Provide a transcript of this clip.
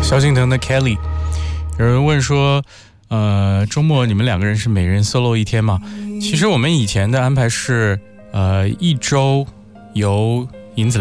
萧敬腾的 Kelly。 有人问说周末你们两个人是每人 solo 一天吗？其实我们以前的安排是一周由银子